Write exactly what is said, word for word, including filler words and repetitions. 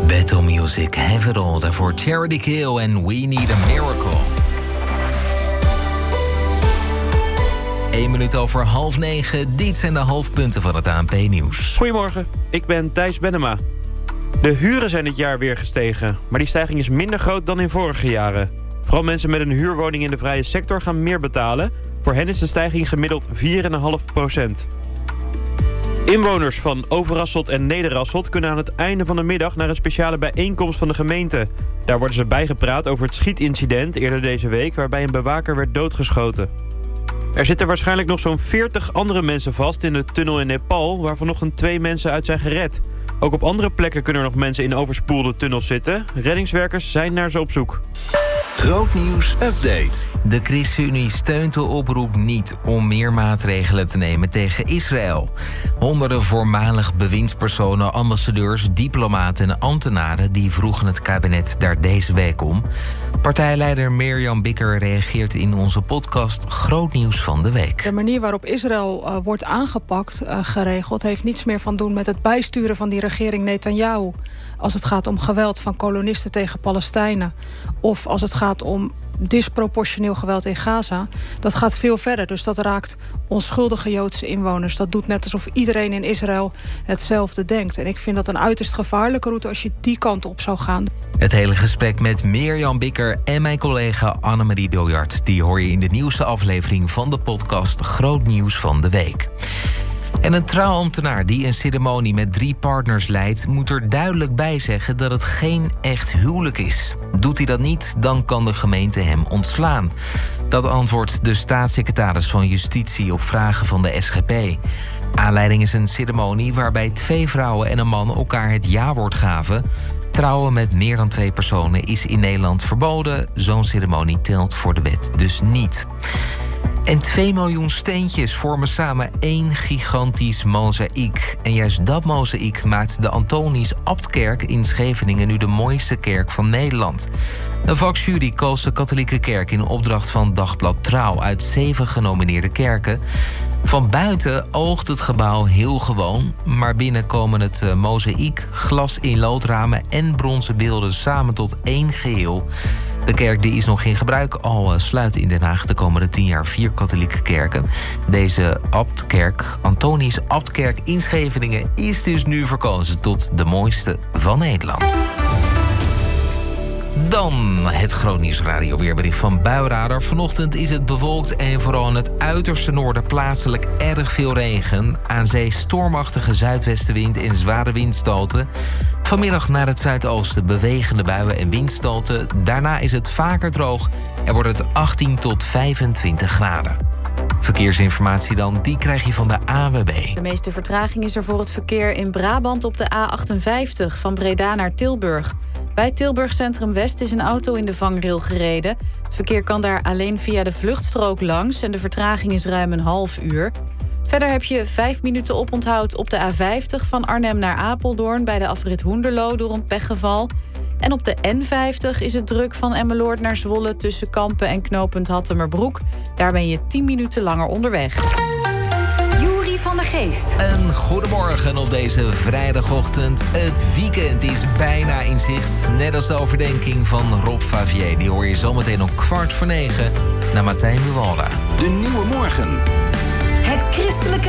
Battle Music, Have It All. Daarvoor Charity Kill en We Need a Miracle. Eén minuut over half negen. Dit zijn de hoofdpunten van het A N P-nieuws. Goedemorgen, ik ben Thijs Bennema. De huren zijn dit jaar weer gestegen, maar die stijging is minder groot dan in vorige jaren. Vooral mensen met een huurwoning in de vrije sector gaan meer betalen. Voor hen is de stijging gemiddeld vier komma vijf procent. Inwoners van Overasselt en Nederasselt kunnen aan het einde van de middag naar een speciale bijeenkomst van de gemeente. Daar worden ze bijgepraat over het schietincident eerder deze week, waarbij een bewaker werd doodgeschoten. Er zitten waarschijnlijk nog zo'n veertig andere mensen vast in de tunnel in Nepal, waarvan nog een twee mensen uit zijn gered. Ook op andere plekken kunnen er nog mensen in overspoelde tunnels zitten. Reddingswerkers zijn naar ze op zoek. Grootnieuws update. De ChristenUnie steunt de oproep niet om meer maatregelen te nemen tegen Israël. Honderden voormalig bewindspersonen, ambassadeurs, diplomaten en ambtenaren die vroegen het kabinet daar deze week om. Partijleider Mirjam Bikker reageert in onze podcast Grootnieuws van de Week. De manier waarop Israël uh, wordt aangepakt, uh, geregeld, heeft niets meer van doen met het bijsturen van die regering Netanyahu. Als het gaat om geweld van kolonisten tegen Palestijnen, of als het gaat om disproportioneel geweld in Gaza, dat gaat veel verder. Dus dat raakt onschuldige Joodse inwoners. Dat doet net alsof iedereen in Israël hetzelfde denkt. En ik vind dat een uiterst gevaarlijke route als je die kant op zou gaan. Het hele gesprek met Mirjam Bikker en mijn collega Annemarie Biljart, die hoor je in de nieuwste aflevering van de podcast Grootnieuws van de Week. En een trouwambtenaar die een ceremonie met drie partners leidt, moet er duidelijk bij zeggen dat het geen echt huwelijk is. Doet hij dat niet, dan kan de gemeente hem ontslaan. Dat antwoordt de staatssecretaris van Justitie op vragen van de S G P. Aanleiding is een ceremonie waarbij twee vrouwen en een man elkaar het ja-woord gaven. Trouwen met meer dan twee personen is in Nederland verboden. Zo'n ceremonie telt voor de wet dus niet. En twee miljoen steentjes vormen samen één gigantisch mozaïek. En juist dat mozaïek maakt de Antonius Abtkerk in Scheveningen nu de mooiste kerk van Nederland. Een vakjury koos de katholieke kerk in opdracht van Dagblad Trouw uit zeven genomineerde kerken. Van buiten oogt het gebouw heel gewoon, maar binnen komen het uh, mozaïek, glas in loodramen en bronzen beelden samen tot één geheel. De kerk die is nog in gebruik, al uh, sluiten in Den Haag de komende tien jaar vier katholieke kerken. Deze Abtkerk, Antonius Abtkerk in Scheveningen, is dus nu verkozen tot de mooiste van Nederland. Dan het Grootnieuws Radio weerbericht van Buiradar. Vanochtend is het bewolkt en vooral in het uiterste noorden plaatselijk erg veel regen. Aan zee stormachtige zuidwestenwind en zware windstoten. Vanmiddag naar het zuidoosten bewegende buien en windstoten. Daarna is het vaker droog en wordt het achttien tot vijfentwintig graden. Verkeersinformatie dan, die krijg je van de A N W B. De meeste vertraging is er voor het verkeer in Brabant op de A achtenvijftig... van Breda naar Tilburg. Bij Tilburg Centrum West is een auto in de vangrail gereden. Het verkeer kan daar alleen via de vluchtstrook langs en de vertraging is ruim een half uur. Verder heb je vijf minuten oponthoud op de A vijftig van Arnhem naar Apeldoorn bij de afrit Hoenderloo door een pechgeval. En op de N vijftig is het druk van Emmeloord naar Zwolle tussen Kampen en knooppunt Hattemerbroek. Daar ben je tien minuten langer onderweg. Juri van der Geest. Een goedemorgen op deze vrijdagochtend. Het weekend is bijna in zicht. Net als de overdenking van Rob Favier. Die hoor je zometeen om kwart voor negen naar Martijn Buwalda. De Nieuwe Morgen. Het christelijke